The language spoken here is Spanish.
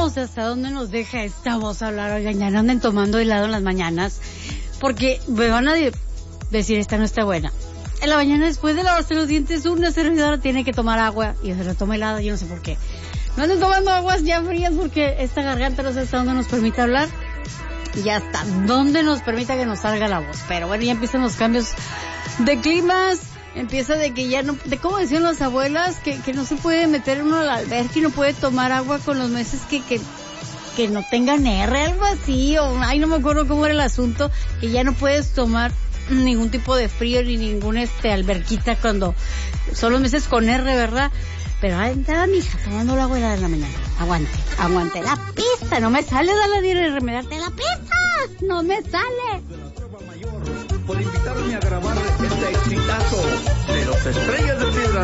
no sé hasta dónde nos deja esta voz hablar. Oigan, ya no anden tomando helado en las mañanas, porque me van a decir, esta no está buena. En la mañana, después de lavarse los dientes, una servidora tiene que tomar agua, y se lo toma helado, yo no sé por qué. No anden tomando aguas ya frías, porque esta garganta no sé hasta dónde nos permite hablar, y hasta dónde nos permita que nos salga la voz. Pero bueno, ya empiezan los cambios de climas. Empieza de que ya no, de como decían las abuelas, que no se puede meter uno al alberca y no puede tomar agua con los meses que no tengan R, algo así, o ay, no me acuerdo cómo era el asunto, que ya no puedes tomar ningún tipo de frío ni ningún alberquita cuando son los meses con R, ¿verdad? Pero ahí está mi hija tomando la agua de la mañana. Aguante la pista, no me sale de la dire remedarte la pista, no me sale. Por invitarme a grabar este exitazo de los Estrellas de Piedra.